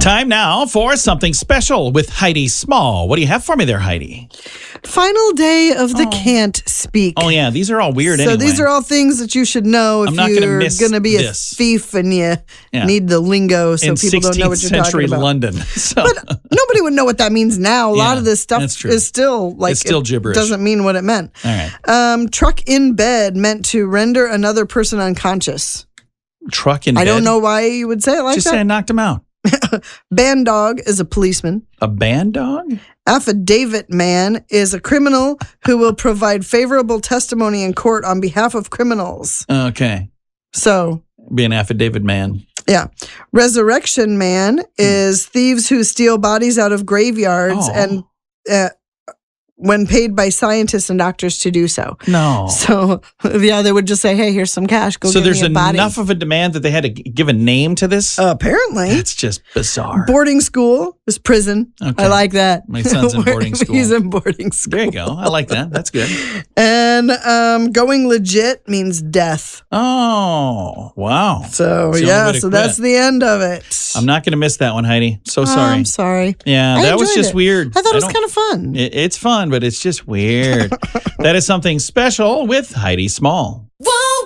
Time now for something special with Heidi Small. What do you have for me there, Heidi? Final day of the Can't Speak. Oh, yeah. These are all weird anyway. So these are all things that you should know if you're going to be a thief and you need the lingo so people don't know what you're talking about. London. So. But nobody would know what that means now. A lot of this stuff is still like it's still gibberish. Doesn't mean what it meant. All right. Truck in bed meant to render another person unconscious. Truck in bed? I don't know why you would say it like that. Just say I knocked him out. Band dog is a policeman. A band dog? Affidavit man is a criminal who will provide favorable testimony in court on behalf of criminals. Okay. So. Be an affidavit man. Yeah. Resurrection man is thieves who steal bodies out of graveyards and when paid by scientists and doctors to do so. No. So, they would just say, hey, here's some cash. Go get me a body. So there's enough of a demand that they had to give a name to this? Apparently. It's just bizarre. Boarding school is prison. Okay. I like that. My son's in boarding school. He's in boarding school. There you go. I like that. That's good. And going legit means death. Oh, wow. So, so that's the end of it. I'm not going to miss that one, Heidi. So sorry. I'm sorry. Yeah, that was just weird. I thought it was kind of fun. It's fun, but it's just weird. That is something special with Heidi Small. Whoa!